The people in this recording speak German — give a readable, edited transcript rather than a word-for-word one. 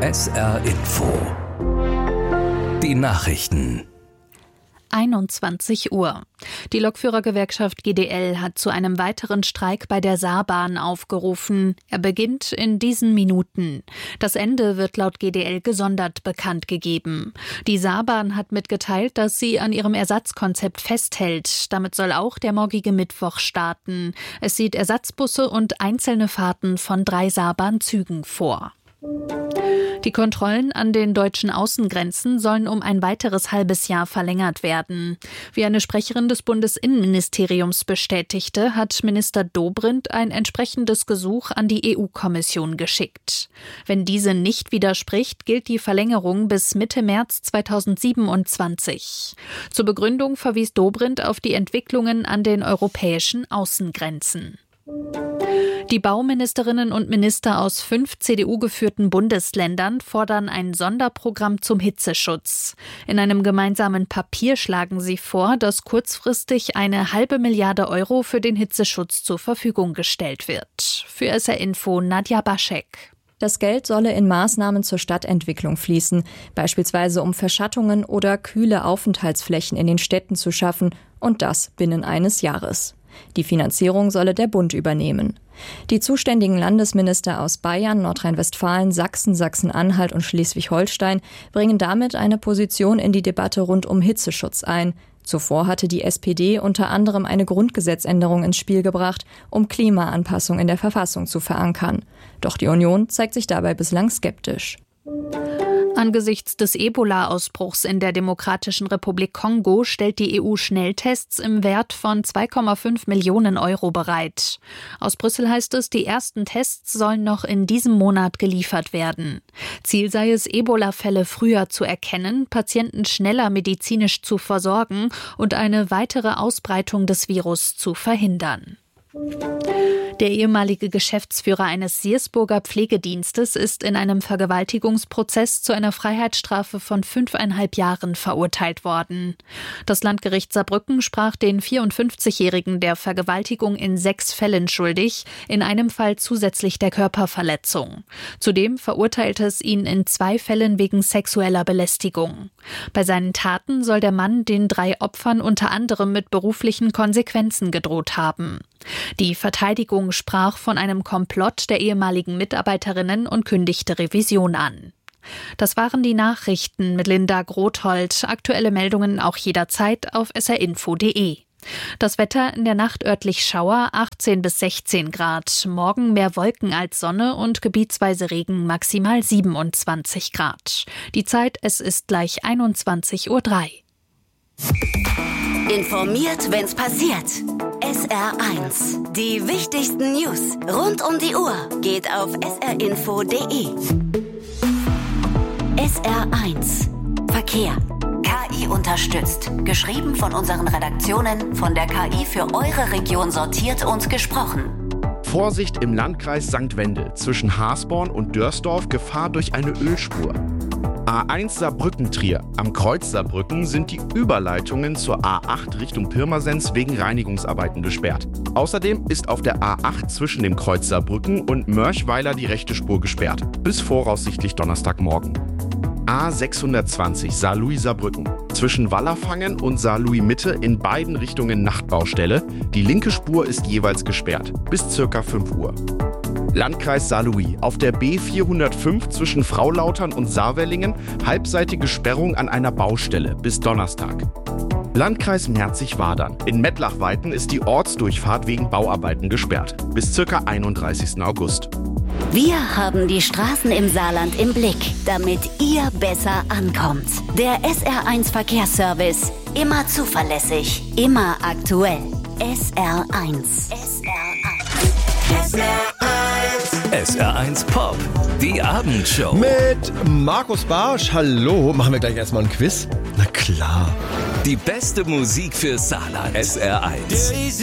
SR Info. Die Nachrichten. 21 Uhr. Die Lokführergewerkschaft GDL hat zu einem weiteren Streik bei der Saarbahn aufgerufen. Er beginnt in diesen Minuten. Das Ende wird laut GDL gesondert bekannt gegeben. Die Saarbahn hat mitgeteilt, dass sie an ihrem Ersatzkonzept festhält. Damit soll auch der morgige Mittwoch starten. Es sieht Ersatzbusse und einzelne Fahrten von 3 Saarbahn-Zügen vor. Die Kontrollen an den deutschen Außengrenzen sollen um ein weiteres halbes Jahr verlängert werden. Wie eine Sprecherin des Bundesinnenministeriums bestätigte, hat Minister Dobrindt ein entsprechendes Gesuch an die EU-Kommission geschickt. Wenn diese nicht widerspricht, gilt die Verlängerung bis Mitte März 2027. Zur Begründung verwies Dobrindt auf die Entwicklungen an den europäischen Außengrenzen. Die Bauministerinnen und Minister aus 5 CDU-geführten Bundesländern fordern ein Sonderprogramm zum Hitzeschutz. In einem gemeinsamen Papier schlagen sie vor, dass kurzfristig eine $500 Milliarden für den Hitzeschutz zur Verfügung gestellt wird. Für SR Info Nadja Baschek. Das Geld solle in Maßnahmen zur Stadtentwicklung fließen, beispielsweise um Verschattungen oder kühle Aufenthaltsflächen in den Städten zu schaffen, und das binnen eines Jahres. Die Finanzierung solle der Bund übernehmen. Die zuständigen Landesminister aus Bayern, Nordrhein-Westfalen, Sachsen, Sachsen-Anhalt und Schleswig-Holstein bringen damit eine Position in die Debatte rund um Hitzeschutz ein. Zuvor hatte die SPD unter anderem eine Grundgesetzänderung ins Spiel gebracht, um Klimaanpassung in der Verfassung zu verankern. Doch die Union zeigt sich dabei bislang skeptisch. Angesichts des Ebola-Ausbruchs in der Demokratischen Republik Kongo stellt die EU Schnelltests im Wert von 2,5 Millionen Euro bereit. Aus Brüssel heißt es, die ersten Tests sollen noch in diesem Monat geliefert werden. Ziel sei es, Ebola-Fälle früher zu erkennen, Patienten schneller medizinisch zu versorgen und eine weitere Ausbreitung des Virus zu verhindern. Der ehemalige Geschäftsführer eines Siersburger Pflegedienstes ist in einem Vergewaltigungsprozess zu einer Freiheitsstrafe von 5,5 Jahren verurteilt worden. Das Landgericht Saarbrücken sprach den 54-Jährigen der Vergewaltigung in 6 Fällen schuldig, in einem Fall zusätzlich der Körperverletzung. Zudem verurteilte es ihn in 2 Fällen wegen sexueller Belästigung. Bei seinen Taten soll der Mann den 3 Opfern unter anderem mit beruflichen Konsequenzen gedroht haben. Die Verteidigung sprach von einem Komplott der ehemaligen Mitarbeiterinnen und kündigte Revision an. Das waren die Nachrichten mit Linda Grothold. Aktuelle Meldungen auch jederzeit auf srinfo.de. Das Wetter: in der Nacht örtlich Schauer, 18 bis 16 Grad. Morgen mehr Wolken als Sonne und gebietsweise Regen, maximal 27 Grad. Die Zeit: es ist gleich 21:03 Uhr. Informiert, wenn's passiert. SR1. Die wichtigsten News rund um die Uhr geht auf srinfo.de. SR1. Verkehr. KI unterstützt. Geschrieben von unseren Redaktionen, von der KI für eure Region sortiert und gesprochen. Vorsicht im Landkreis St. Wendel. Zwischen Hasborn und Dörsdorf Gefahr durch eine Ölspur. A1 Saarbrücken-Trier. Am Kreuz Saarbrücken sind die Überleitungen zur A8 Richtung Pirmasens wegen Reinigungsarbeiten gesperrt. Außerdem ist auf der A8 zwischen dem Kreuz Saarbrücken und Mörchweiler die rechte Spur gesperrt. Bis voraussichtlich Donnerstagmorgen. A620 Saarlouis-Saarbrücken. Zwischen Wallerfangen und Saarlouis-Mitte in beiden Richtungen Nachtbaustelle. Die linke Spur ist jeweils gesperrt. Bis ca. 5 Uhr. Landkreis Saarlouis. Auf der B405 zwischen Fraulautern und Saarwellingen halbseitige Sperrung an einer Baustelle bis Donnerstag. Landkreis Merzig-Wadern. In Mettlachweiten ist die Ortsdurchfahrt wegen Bauarbeiten gesperrt. Bis ca. 31. August. Wir haben die Straßen im Saarland im Blick, damit ihr besser ankommt. Der SR1 Verkehrsservice. Immer zuverlässig, immer aktuell. SR1. SR1 Pop. Die Abendshow. Mit Markus Barsch. Hallo. Machen wir gleich erstmal ein Quiz? Na klar. Die beste Musik für Saarland. SR1.